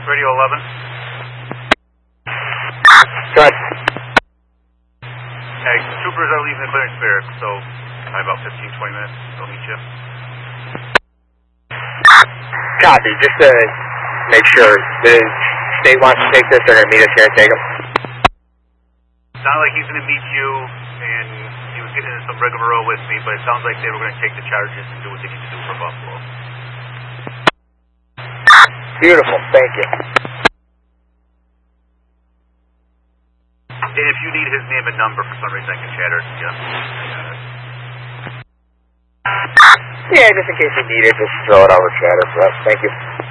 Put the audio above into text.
Radio 11. Good. Hey, troopers are leaving the clearance barracks, so probably about 15, 20 minutes. They'll meet you. Copy. Just to make sure the state wants to take this, they're going to meet us here and take them. Sounded like he's going to meet you, and he was getting into some rigmarole with me, but it sounds like they were going to take the charges and do what they need to do for Buffalo. Beautiful. Thank you. And if you need his name and number for some reason, I can chat her. Yeah, just in case you need it, just throw it over chatter for us. Thank you.